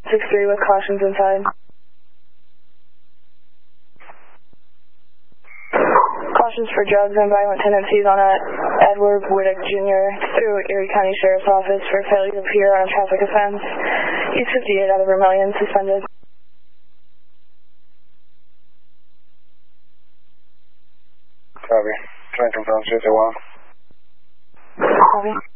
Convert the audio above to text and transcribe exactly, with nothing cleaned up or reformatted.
six three with cautions inside. Cautions for drugs and violent tendencies on a Edward Whittick Junior through Erie County Sheriff's Office for failure to appear on a traffic offense. He's fifty-eight out of Vermillion, suspended. Copy. Trying to confirm fifty-one. Copy.